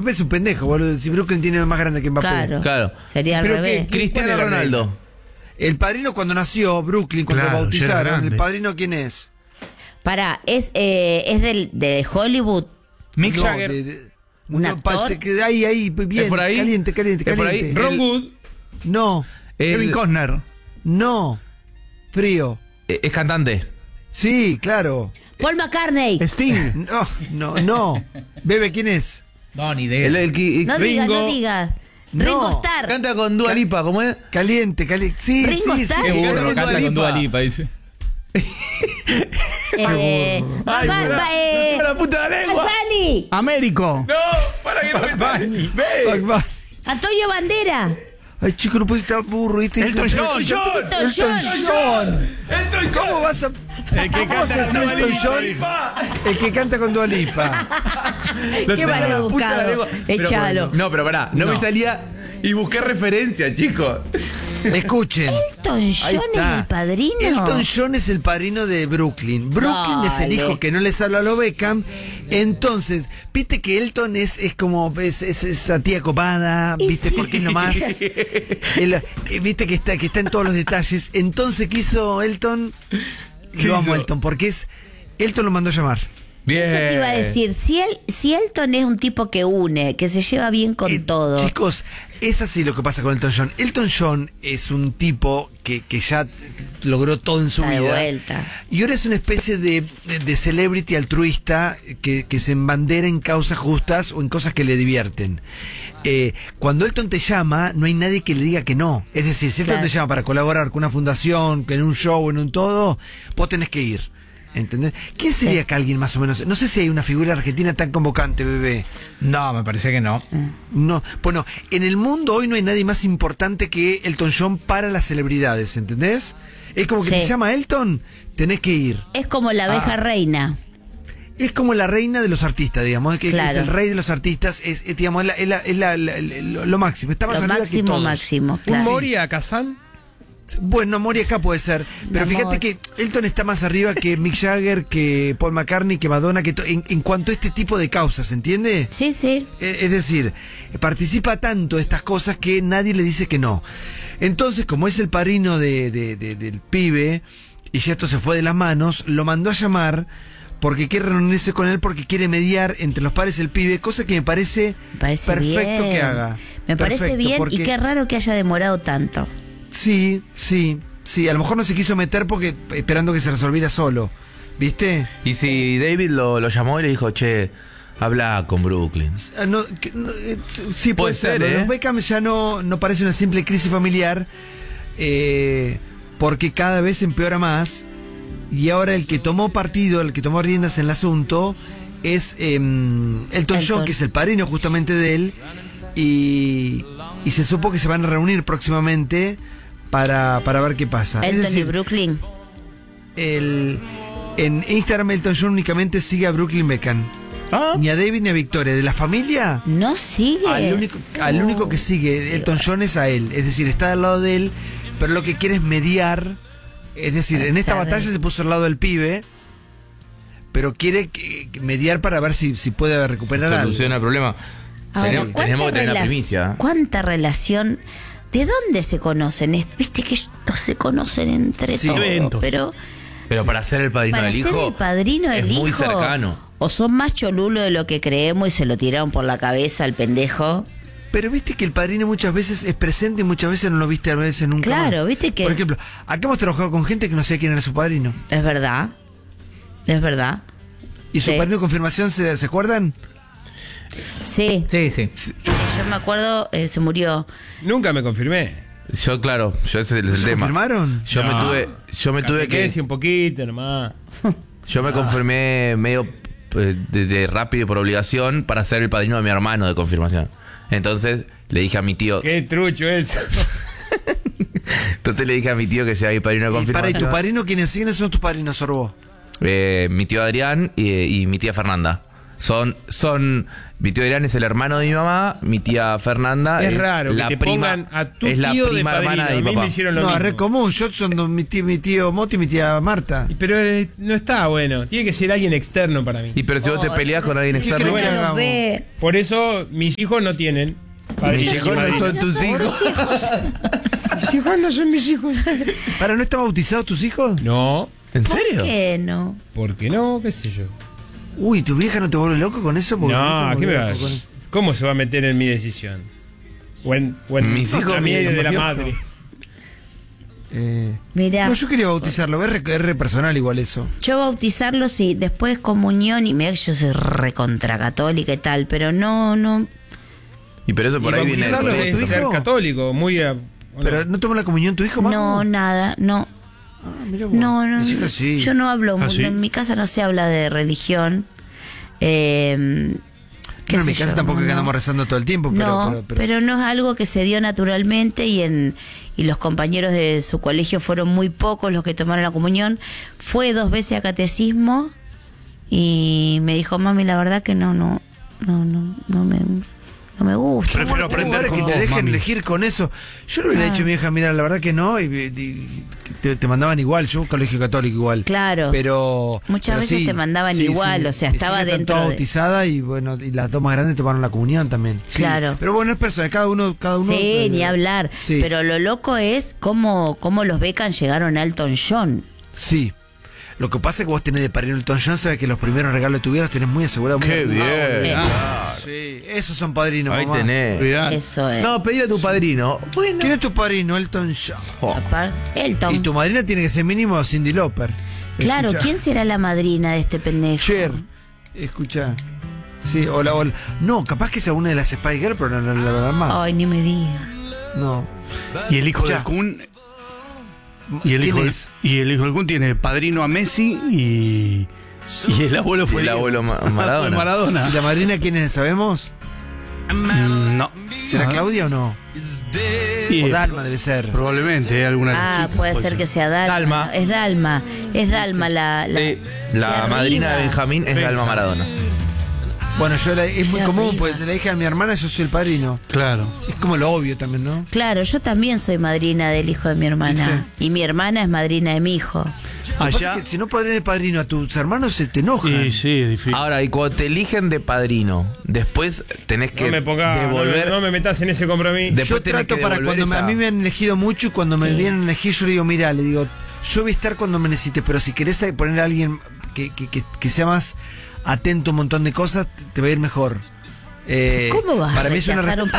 Mbappé es un pendejo, boludo. Si Brooklyn tiene más grande que Mbappé. Claro. Sería al Pero revés. Cristiano Ronaldo. El padrino cuando nació, Brooklyn, cuando Claro, lo bautizaron, ya era grande. ¿el padrino quién es? Pará, es de Hollywood. Mick No, Jagger. ¿Un actor? parece que ahí, bien, ¿Es por ahí? caliente. ¿Es por ahí? Ron Wood. No, Kevin Costner. no, frío. Es cantante. Sí, claro. Paul McCartney. Sting. No. Bebe, ¿quién es? No, ni idea. El que No digas. No. Ringo Starr. canta con Dua Lipa, ¿cómo es? Caliente. Sí, Ringo sí, Starr. sí. Qué burro, Burro, canta canta con con Dua Dua Lipa, dice. ¡La puta de la lengua! Bunny. Américo. ¡No! ¡Para que no me ¡Ve! Bad Bunny. Antonio Bandera. Ay, chico, no puedes estar burro, ¿viste? Elton John. Elton John. ¿Cómo vas a...? El que ¿Cómo canta haces con Dua Elton Lipa. John? El que canta con Dua Lipa. Qué maleducado. Échalo. No, pero pará, no me salía y busqué referencia, chicos. Escuchen. Elton Ahí John es está. el padrino. Elton John es el padrino de Brooklyn. Brooklyn es el Dale. hijo que no les habla a lo Beckham. Entonces, viste que Elton es como esa tía copada, Y viste, sí. porque es lo más. Viste que está en todos los detalles. Entonces, ¿qué hizo Elton? Lo amo a Elton, porque Elton lo mandó a llamar. Bien. Eso te iba a decir. Si Elton es un tipo que une, que se lleva bien con todo. Chicos, es así lo que pasa con Elton John. Elton John es un tipo que ya logró todo en su Está de vida. vuelta. Y ahora es una especie de celebrity altruista que se embandera en causas justas o en cosas que le divierten. Cuando Elton te llama, no hay nadie que le diga que no. Es decir, si Elton Claro. te llama para colaborar con una fundación, que en un show, en un todo, vos tenés que ir. ¿Entendés? ¿Quién sería que alguien más o menos? No sé si hay una figura argentina tan convocante, bebé. No, me parece que no. No, bueno, en el mundo hoy no hay nadie más importante que Elton John para las celebridades, ¿entendés? Es como que Sí. te llama Elton, tenés que ir. Es como la abeja reina. Es como la reina de los artistas, digamos, que Claro. es el rey de los artistas, digamos, lo máximo. Está más Lo arriba que máximo, todos. máximo. ¿Un Claro. Moria Kazan? Bueno, Moria acá puede ser, pero Mi fíjate amor. que Elton está más arriba que Mick Jagger, que Paul McCartney, que Madonna, que en cuanto a este tipo de causas, ¿entiende? Sí, sí. Es decir, participa tanto de estas cosas que nadie le dice que no. Entonces, como es el padrino del pibe, y si esto se fue de las manos, lo mandó a llamar porque quiere reunirse con él, porque quiere mediar entre los padres del pibe, cosa que me parece, perfecto bien. que haga. Me parece Perfecto, bien porque- y qué raro que haya demorado tanto. Sí, a lo mejor no se quiso meter porque esperando que se resolviera solo, ¿viste? Y si David lo llamó y le dijo, che, habla con Brooklyn. Sí, puede Puede ser. ser, ¿eh? Los Beckham ya no parece una simple crisis familiar, porque cada vez empeora más. Y ahora el que tomó partido, el que tomó riendas en el asunto, es Elton John, Elton. que es el padrino justamente de él. Y se supo que se van a reunir próximamente para ver qué pasa. Es Elton y decir, Brooklyn. en Instagram Elton John únicamente sigue a Brooklyn Beckham. Ah. Ni a David ni a Victoria. De la familia, No sigue. al único que sigue Elton John es a él. Es decir, está al lado de él, pero lo que quiere es mediar. Es decir, en esta Sabe. batalla se puso al lado del pibe, pero quiere mediar para ver si puede recuperar algo. Soluciona el problema. Ahora, Tenemos que tener la primicia. ¿Cuánta relación? ¿De dónde se conocen? Viste que estos se conocen entre Sí, todos, eventos. pero Pero para ser el padrino para del ser hijo. el padrino del es hijo, muy cercano. o son más cholulo de lo que creemos y se lo tiraron por la cabeza al pendejo. Pero viste que el padrino muchas veces es presente y muchas veces no lo viste, a veces nunca Claro, más. viste que- Por ejemplo, acá hemos trabajado con gente que no sé quién era su padrino. Es verdad. Es verdad. ¿Y su Sí. padrino de confirmación se acuerdan? Sí. Sí, sí. Yo me acuerdo, se murió. Nunca me confirmé. Yo, claro, ese es el ¿Se tema. confirmaron? Yo No. me tuve que. Sí, un poquito nomás. Yo me confirmé medio de rápido y por obligación para ser el padrino de mi hermano de confirmación. Entonces le dije a mi tío. Qué trucho eso. Entonces le dije a mi tío que sea mi padrino de ¿Y para confirmación. y tu padrino quiénes son tus padrinos, Sorbo? Mi tío Adrián y mi tía Fernanda. Mi tío Adrián es el hermano de mi mamá, mi tía Fernanda Es raro que la te prima, pongan a tu es la tío de prima padrino. hermana A de mi mí papá. me hicieron lo No, es mismo. re común. Yo son mi tío Moti y mi tía Marta. Pero no está bueno. Tiene que ser alguien externo para mí. Y pero si vos te peleás con alguien ¿Qué externo, crees que Bueno, hagamos? ve. Por eso mis hijos no tienen padrino. Mis hijos no Madrina. son tus hijos. Mis hijos no son mis hijos. ¿Para no están bautizados tus hijos? No. ¿En ¿Por serio? qué no? ¿Por qué no? ¿Qué sé yo? Uy, ¿tu vieja no te vuelve loco con eso? Porque No, me ¿qué me vuelve vas? loco con eso. ¿Cómo se va a meter en mi decisión? O en Mis hijos, la mía y de la mi- madre. Mirá, No, yo quería bautizarlo. Es re personal igual eso. yo bautizarlo sí, después comunión y mira que yo soy recontra católica y tal, pero no. Y pero eso Y por ahí viene. bautizarlo ¿Tu es hijo? ser católico, muy... ¿o no? ¿Pero no toma la comunión tu hijo, Majo? No, nada, no. Ah, mirá vos. No, Mis hijas sí. yo no hablo, ¿Ah, sí? en mi casa no se habla de religión. ¿Qué No, en mi sé casa yo? tampoco es que No. andamos rezando todo el tiempo, No, pero no es algo que se dio naturalmente y los compañeros de su colegio fueron muy pocos los que tomaron la comunión. Fue 2 veces a catecismo y me dijo, mami, la verdad que no me gusta. Prefiero aprender que con te vos, dejen mami. elegir con eso. Yo le hubiera Claro. dicho a mi hija, mira, la verdad que no, y te mandaban igual, yo colegio católico igual. Claro. Pero Muchas pero veces te mandaban igual, o sea, Mis estaba hijas están dentro todas de- bautizada y bueno, y las dos más grandes tomaron la comunión también. Sí. Claro. Pero bueno, es personal, cada uno Sí, ni hablar. Sí. Pero lo loco es cómo los Beckham llegaron a Elton John. Sí. Lo que pasa es que vos tenés de padrino Elton John, sabes que los primeros regalos de tu vida los tenés muy asegurados. muy Qué arrugados. bien. Sí, esos son padrinos, Ahí mamá. tenés. Mirá. Eso es. No, pedí a tu padrino. Bueno. ¿Quién es tu padrino? Elton John. Oh. Elton. Y tu madrina tiene que ser mínimo Cyndi Lauper. Claro, Escuchá. ¿quién será la madrina de este pendejo? Cher. Escucha. Sí, hola. No, capaz que sea una de las Spice Girls, pero no la verdad más. Ay, ni me diga. No. Y el hijo Ya. del Kun. Y el, ¿Quién hijo, es? y el hijo del Kun tiene padrino a Messi y el abuelo fue El abuelo Maradona. ¿Y Maradona. la madrina quién es? ¿Sabemos? No. ¿Será Ah. Claudia o no? Y, O Dalma debe ser. Probablemente, alguna de las Ah, chicas, puede ser que sea Dalma. Dalma. Es Dalma. Es Dalma la Sí, la de madrina de arriba. Benjamín es Dalma Maradona. Bueno, es muy Qué común, arriba. pues de la hija de mi hermana yo soy el padrino. Claro. Es como lo obvio también, ¿no? Claro, yo también soy madrina del hijo de mi hermana. Y mi hermana es madrina de mi hijo. Lo que pasa Allá. es que si no podés de padrino a tus hermanos se te enojan. Y sí, es difícil. Ahora, y cuando te eligen de padrino, después tenés que No me pongas, devolver. no me metas en ese compromiso. Después Yo tenés trato que para devolver cuando esa- a mí me han elegido mucho y cuando me vienen a elegir yo le digo, mira, le digo, yo voy a estar cuando me necesites, pero si querés poner a alguien que sea más atento a un montón de cosas, te va a ir mejor. ¿Cómo vas para a mí es una rechazar un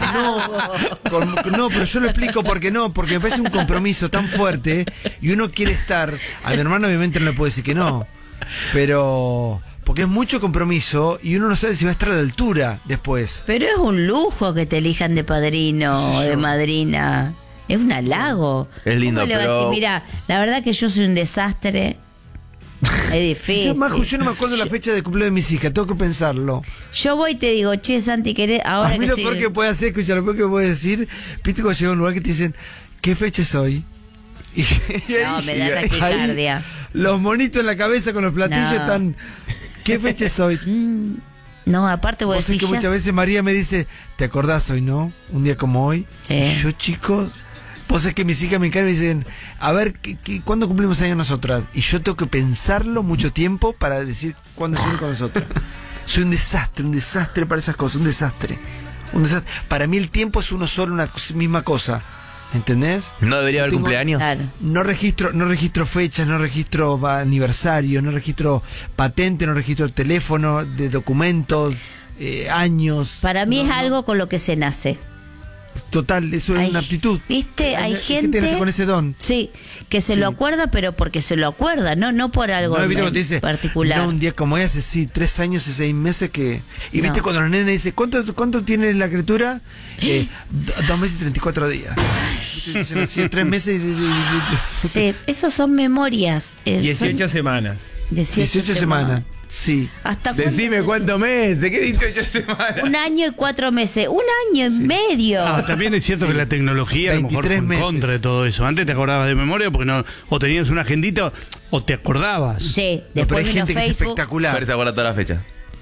no, pero yo lo explico porque me parece un compromiso tan fuerte y uno quiere estar. A mi hermano obviamente no le puedo decir que no, pero porque es mucho compromiso y uno no sabe si va a estar a la altura después. Pero es un lujo que te elijan de padrino o de madrina. Es un halago. Es lindo, ¿Cómo le vas a pero- decir, mira, la verdad que yo soy un desastre? Es difícil. Yo no me acuerdo la fecha de cumpleaños de mis hijas, tengo que pensarlo. Yo voy y te digo, che, Santi, ¿querés? Ahora A mí que lo estoy... peor que puede hacer, escucha, lo peor que puede decir, viste cuando llega a un lugar que te dicen, ¿qué fecha es hoy? Y No, me da ahí taquicardia. los monitos en la cabeza con los platillos No. están, ¿qué fecha es hoy? No, aparte voy a Vos sabés decir, que muchas veces María me dice, ¿te acordás hoy, no? Un día como hoy. Sí. Y yo, chicos, vos sabés que mis hijas me encargan y me dicen, a ver, ¿cuándo cumplimos años nosotras? Y yo tengo que pensarlo mucho tiempo para decir cuándo se viene con nosotras. Soy un desastre para esas cosas, un desastre. Para mí el tiempo es uno solo, una misma cosa. ¿Entendés? ¿No debería haber Tengo- cumpleaños? Claro. No registro fechas, no registro aniversario, no registro patente, no registro teléfono, de documentos, años. Para mí No, es no. algo con lo que se nace. Total, eso es Hay- una aptitud. ¿Viste? Hay gente... que nace con ese don. Sí, que se lo acuerda, pero porque se lo acuerda, no por algo No, ¿viste cuando te en dice, particular. No, un día como hoy hace 3 años y 6 meses que... Y viste No. cuando los nenes dicen, ¿cuánto tiene la criatura? 2 meses y 34 días. Viste, dicen así, 3 meses y... Sí, esos son memorias. 18 son semanas. 18 semanas. Sí. ¿Hasta Decime cuántos meses, ¿qué 18 semanas? 1 año y 4 meses. 1 año y medio. Ah, también es cierto que la tecnología a lo mejor fue 23 en meses. contra de todo eso. Antes te acordabas de memoria porque no, o tenías una agendita o te acordabas. Sí, No, pero después hay vino gente que es Facebook. espectacular. Fer se acuerda toda la fecha.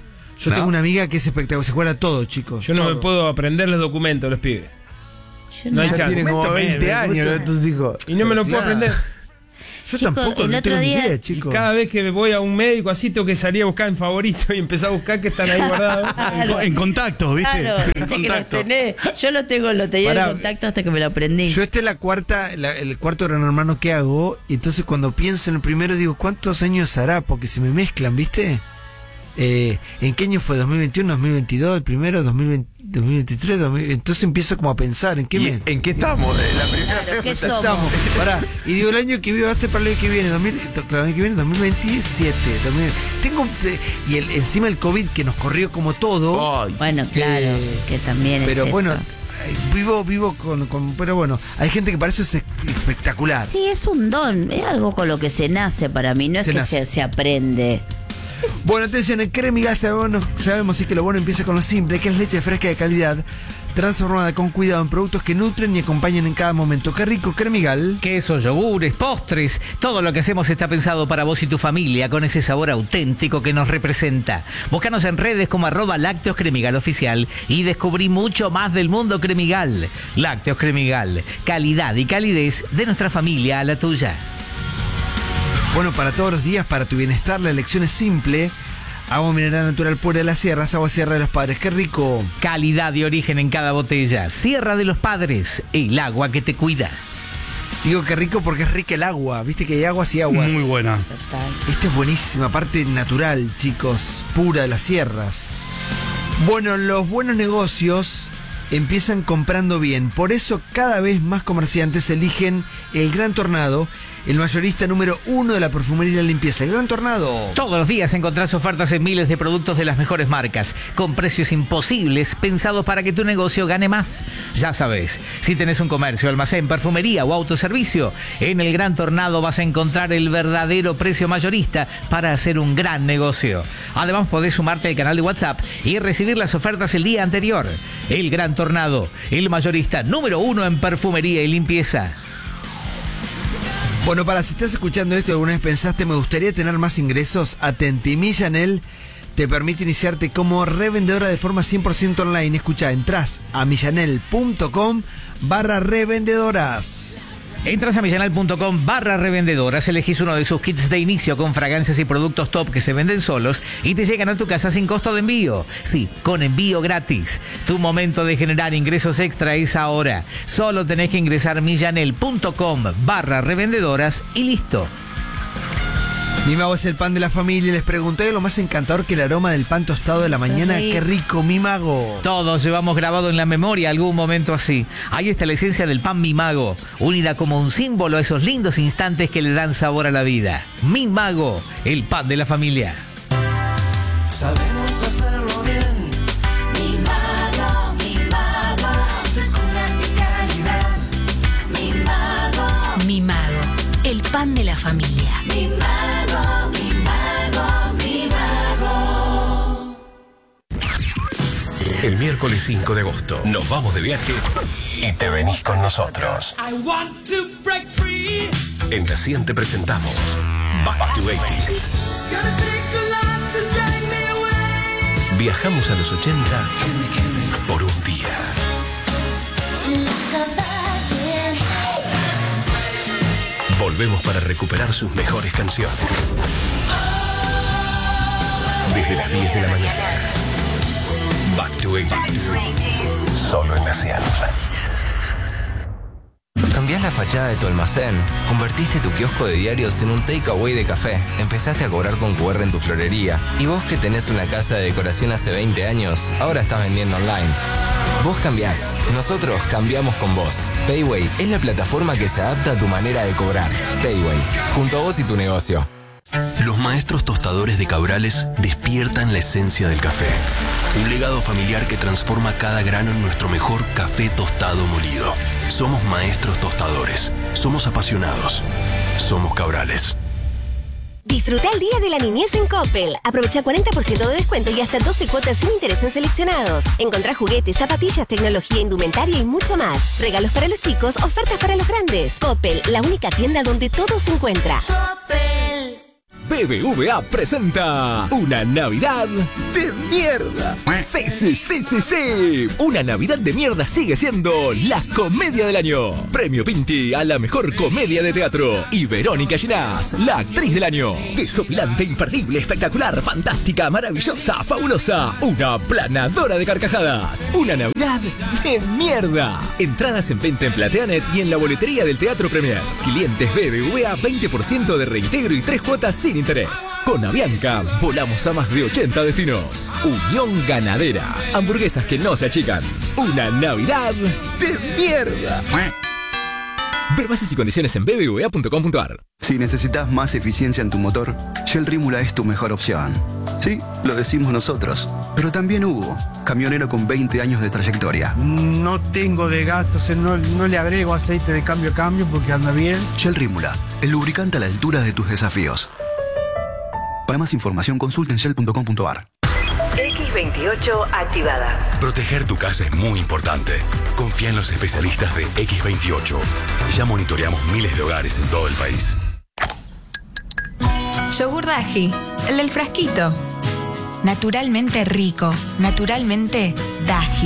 Yo ¿No? tengo una amiga que es espectacular, se acuerda todo, chicos. Yo no todo. me puedo aprender los documentos, los pibes. Yo No hay Ya chance. tienen como Documento, 20 años, ¿no? Tus hijos. Y no me lo puedo Claro. aprender. Yo Chico, tampoco, el no otro tengo ni día- idea, chicos. Cada vez que voy a un médico así, tengo que salir a buscar en favorito y empezar a buscar que están ahí guardados. Claro. En contactos, ¿viste? Claro, En viste que los contacto. tenés. Yo lo tenía Pará. en contacto hasta que me lo aprendí. Yo el cuarto Gran Hermano que hago, y entonces cuando pienso en el primero digo, ¿cuántos años hará? Porque se me mezclan, ¿viste? ¿En qué año fue? ¿2021, 2022, el primero, 2023? Entonces empiezo como a pensar, ¿en qué ¿Y mes? en qué estamos? La primera Claro, ¿qué vez. somos? Estamos, pará. Y digo, el año que viene va a ser para el año que viene, el año que viene, 2027. Tengo, y encima el COVID que nos corrió como todo. Ay, Bueno, claro, que también Pero es bueno, eso. vivo con. Pero bueno, hay gente que para eso es espectacular. Sí, es un don, es algo con lo que se nace para mí, no es Se que nace. se aprende. Bueno, atención, en Cremigas sabemos sí que lo bueno empieza con lo simple, que es leche fresca de calidad, transformada con cuidado en productos que nutren y acompañan en cada momento. Qué rico, Cremigal. Quesos, yogures, postres, todo lo que hacemos está pensado para vos y tu familia con ese sabor auténtico que nos representa. Búscanos en redes como @Lácteos Cremigal Oficial y descubrí mucho más del mundo Cremigal. Lácteos Cremigal, calidad y calidez de nuestra familia a la tuya. Bueno, para todos los días, para tu bienestar, la elección es simple. Agua mineral natural pura de las sierras, agua Sierra de los Padres. Qué rico. Calidad y origen en cada botella. Sierra de los Padres, el agua que te cuida. Digo que rico porque es rica el agua. Viste que hay aguas y aguas. Muy buena. Total. Esto es buenísima, aparte natural, chicos, pura de las sierras. Bueno, los buenos negocios empiezan comprando bien. Por eso cada vez más comerciantes eligen el Gran Tornado, el mayorista número 1 de la perfumería y la limpieza. El Gran Tornado. Todos los días encontrás ofertas en miles de productos de las mejores marcas, con precios imposibles, pensados para que tu negocio gane más. Ya sabes, si tenés un comercio, almacén, perfumería o autoservicio, en el Gran Tornado vas a encontrar el verdadero precio mayorista para hacer un gran negocio. Además, podés sumarte al canal de WhatsApp y recibir las ofertas el día anterior. El Gran Tornado, el mayorista número 1 en perfumería y limpieza. Bueno, si estás escuchando esto y alguna vez pensaste, me gustaría tener más ingresos, atenti. Millanel te permite iniciarte como revendedora de forma 100% online. Escucha, entras a millanel.com/revendedoras. Entras a millanal.com/revendedoras, elegís uno de sus kits de inicio con fragancias y productos top que se venden solos y te llegan a tu casa sin costo de envío. Sí, con envío gratis. Tu momento de generar ingresos extra es ahora. Solo tenés que ingresar a millanel.com/revendedoras y listo. Mi mago es el pan de la familia. Les pregunté lo más encantador que el aroma del pan tostado de la mañana. rico. ¡Qué rico, mi mago! Todos llevamos grabado en la memoria algún momento así. Ahí está la esencia del pan Mi Mago, unida como un símbolo a esos lindos instantes que le dan sabor a la vida. Mi Mago, el pan de la familia. Sabemos hacerlo bien. Mi mago, frescura y calidad. Mi Mago, el pan de la familia. Mi mago. El miércoles 5 de agosto nos vamos de viaje y te venís con nosotros. En Naciente presentamos Back to 80s. Viajamos a los 80 por un día. Volvemos para recuperar sus mejores canciones. Desde las 10 de la mañana. Back to 80s. Solo en Nacional. Cambiás la fachada de tu almacén, convertiste tu kiosco de diarios en un takeaway de café, empezaste a cobrar con QR en tu florería, y vos que tenés una casa de decoración hace 20 años, ahora estás vendiendo online. Vos cambiás, nosotros cambiamos con vos. Payway es la plataforma que se adapta a tu manera de cobrar. Payway, junto a vos y tu negocio. Los maestros tostadores de Cabrales despiertan la esencia del café. Un legado familiar que transforma cada grano en nuestro mejor café tostado molido. Somos maestros tostadores. Somos apasionados. Somos Cabrales. Disfruta el Día de la Niñez en Coppel. Aprovecha 40% de descuento y hasta 12 cuotas sin interés en seleccionados. Encontrá juguetes, zapatillas, tecnología, indumentaria y mucho más. Regalos para los chicos, ofertas para los grandes. Coppel, la única tienda donde todo se encuentra. Coppel. BBVA presenta una Navidad de mierda. Sí. Una Navidad de mierda sigue siendo la comedia del año. Premio Pinti a la mejor comedia de teatro. Y Verónica Ginás, la actriz del año. Desopilante, imperdible, espectacular, fantástica, maravillosa, fabulosa. Una planadora de carcajadas. Una Navidad de mierda. Entradas en venta en Plateanet y en la boletería del Teatro Premier. Clientes BBVA 20% de reintegro y 3 cuotas sin interés. Con Avianca volamos a más de 80 destinos. Unión Ganadera. Hamburguesas que no se achican. Una Navidad de mierda. Ver bases y condiciones en bbva.com.ar. Si necesitas más eficiencia en tu motor, Shell Rímula es tu mejor opción. Sí, lo decimos nosotros, pero también Hugo, camionero con 20 años de trayectoria. No tengo de gastos, no le agrego aceite de cambio a cambio porque anda bien. Shell Rímula, el lubricante a la altura de tus desafíos. Para más información consulta en shell.com.ar. X28 activada. Proteger tu casa es muy importante. Confía en los especialistas de X28. Ya monitoreamos miles de hogares en todo el país. Yogur Daji, el del frasquito. Naturalmente rico, naturalmente Daji.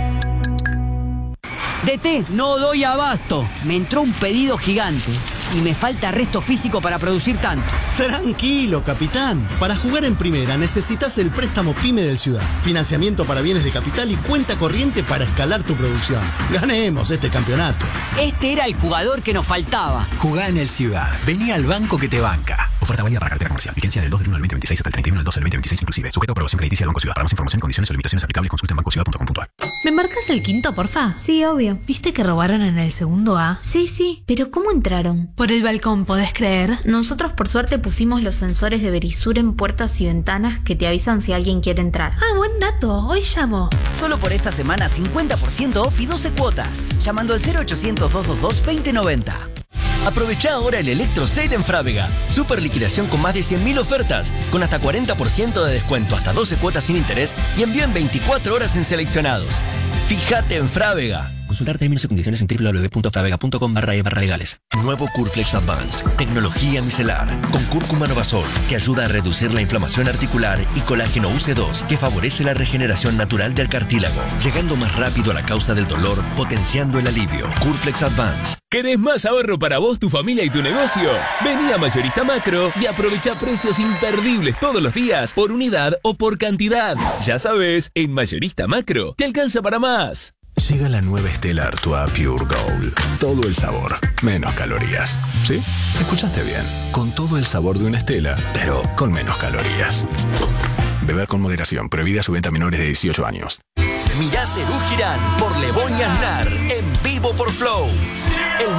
DT, no doy abasto. Me entró un pedido gigante y me falta resto físico para producir tanto. Tranquilo, capitán. Para jugar en primera necesitas el préstamo PYME del Ciudad. Financiamiento para bienes de capital y cuenta corriente para escalar tu producción. Ganemos este campeonato. Este era el jugador que nos faltaba. Jugá en el Ciudad. Vení al banco que te banca. Oferta válida para cartera comercial. Vigencia del 2 del 1 al 2026 hasta el 31 del 12 del 2026 inclusive. Sujeto a aprobación crediticia del Banco Ciudad. Para más información, condiciones o limitaciones aplicables, consulta en bancociudad.com.ar. ¿Me marcas el quinto, porfa? Sí, obvio. ¿Viste que robaron en el segundo A? Sí. ¿Pero cómo entraron? Por el balcón, ¿podés creer? Nosotros por suerte pusimos los sensores de Verisur en puertas y ventanas que te avisan si alguien quiere entrar. Ah, buen dato. Hoy llamo. Solo por esta semana 50% off y 12 cuotas. Llamando al 0800-222-2090. Aprovechá ahora el Electro Sale en Frávega. Super liquidación con más de 100.000 ofertas, con hasta 40% de descuento, hasta 12 cuotas sin interés y envío en 24 horas en seleccionados. Fíjate en Frávega. Consultar términos y condiciones en www.fravega.com/legales. Nuevo Curflex Advance. Tecnología micelar. Con cúrcuma Novasol, que ayuda a reducir la inflamación articular, y colágeno UC2, que favorece la regeneración natural del cartílago, llegando más rápido a la causa del dolor, potenciando el alivio. Curflex Advance. ¿Querés más ahorro para vos, tu familia y tu negocio? Vení a Mayorista Macro y aprovecha precios imperdibles todos los días, por unidad o por cantidad. Ya sabes, en Mayorista Macro te alcanza para más. Llega la nueva Stella Artois Pure Gold. Todo el sabor, menos calorías. ¿Sí? Escuchaste bien. Con todo el sabor de una Stella, pero con menos calorías. Beber con moderación. Prohibida su venta a menores de 18 años. Mirá Serú Girán por Lebón y Aznar. En vivo por Flow. El